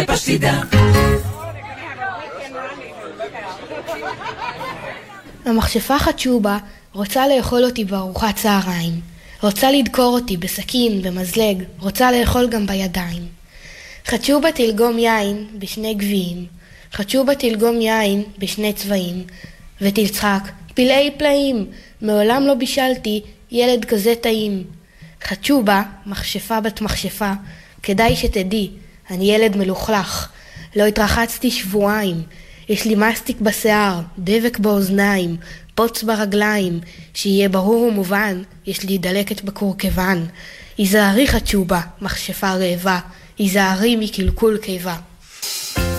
פשטידה. המכשפה חצ'ובה רוצה לאכול אותי בארוחת צהריים. רוצה לדקור אותי בסכין, במזלג, רוצה לאכול גם בידיים. חצ'ובה תלגום יין בשני גביעים, חצ'ובה תלגום יין בשני צבעים, ותלצחק, פלאי פלאים, מעולם לא בישלתי ילד כזה טעים. חצ'ובה, מכשפה בת מכשפה, כדאי שתדעי, אני ילד מלוכלך, לא התרחצתי שבועיים, יש לי מסטיק בשיער, דבק באוזניים, פוץ ברגליים, שיהיה ברור ומובן, יש לי דלקת בקורקבן. היזהרי חצ'ובה, מכשפה רעבה, היזהרי מקלקול קיבה.